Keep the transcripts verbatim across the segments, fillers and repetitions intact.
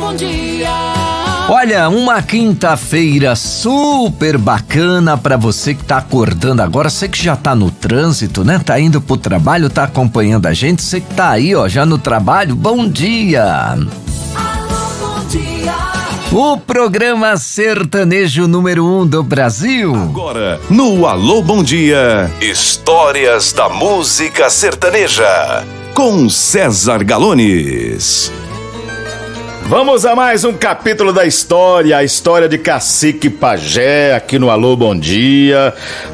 bom dia. Olha, uma quinta-feira super bacana pra você que tá acordando agora, você que já tá no trânsito, né? Tá indo pro trabalho, tá acompanhando a gente, você que tá aí, ó, já no trabalho, bom dia. Alô, bom dia. O programa sertanejo número um do Brasil. Agora, no Alô Bom Dia, histórias da música sertaneja, com César Galones. Vamos a mais um capítulo da história, a história de Cacique Pajé, aqui no Alô Bom Dia.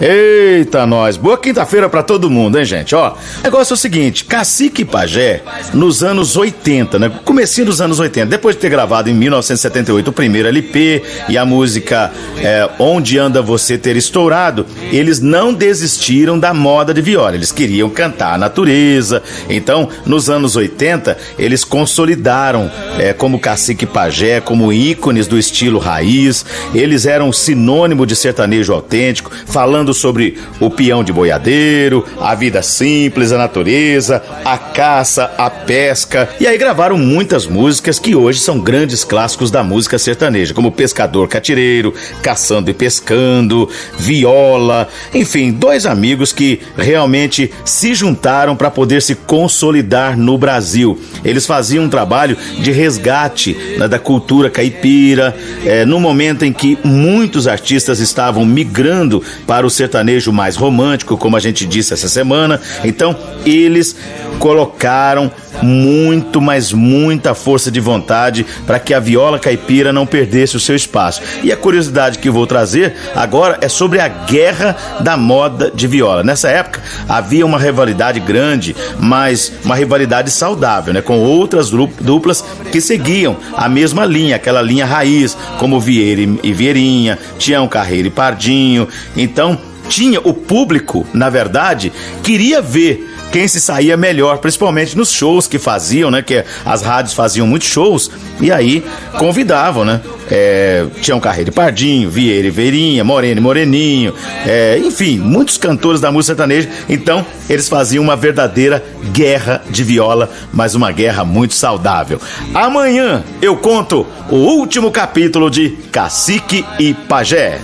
Eita, nós, boa quinta-feira pra todo mundo, hein, gente? Ó, o negócio é o seguinte, Cacique Pajé, nos anos oitenta, né? Comecinho dos anos oitenta, depois de ter gravado em mil novecentos e setenta e oito o primeiro L P e a música é, Onde Anda Você ter estourado, eles não desistiram da moda de viola, eles queriam cantar a natureza. Então, nos anos oitenta, eles consolidaram é, como Cacique Pajé, como ícones do estilo raiz. Eles eram sinônimo de sertanejo autêntico, falando sobre o peão de boiadeiro, a vida simples, a natureza, a caça, a pesca. E aí gravaram muitas músicas que hoje são grandes clássicos da música sertaneja, como Pescador Catireiro, Caçando e Pescando, Viola, enfim, dois amigos que realmente se juntaram para poder se consolidar no Brasil. Eles faziam um trabalho de resgate, né, da cultura caipira, é, no momento em que muitos artistas estavam migrando para o sertanejo mais romântico, como a gente disse essa semana. Então eles colocaram muito, mas muita força de vontade para que a viola caipira não perdesse o seu espaço. E a curiosidade que eu vou trazer agora é sobre a guerra da moda de viola. Nessa época havia uma rivalidade grande, mas uma rivalidade saudável, né, com outras duplas que seguiam a mesma linha, aquela linha raiz, como Vieira e Vieirinha, Tião Carreiro e Pardinho. Então tinha o público, na verdade, queria ver quem se saía melhor, principalmente nos shows que faziam, né? Que as rádios faziam muitos shows e aí convidavam, né? É, Tião Carreiro e Pardinho, Vieira e Vieirinha, Moreno e Moreninho, é, enfim, muitos cantores da música sertaneja. Então eles faziam uma verdadeira guerra de viola, mas uma guerra muito saudável. Amanhã eu conto o último capítulo de Cacique e Pajé.